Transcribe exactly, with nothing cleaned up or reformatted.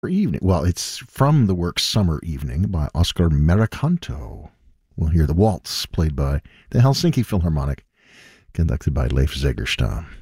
Evening. Well, it's from the work Summer Evening by Oscar Mericanto. We'll hear the waltz played by the Helsinki Philharmonic, conducted by Leif Zegerstam.